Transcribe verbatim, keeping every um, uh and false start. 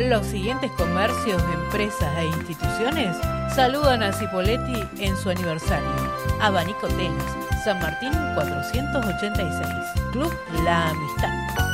Los siguientes comercios, empresas e instituciones saludan a Cipolletti en su aniversario. Abanico Telas, San Martín cuatrocientos ochenta y seis. Club La Amistad.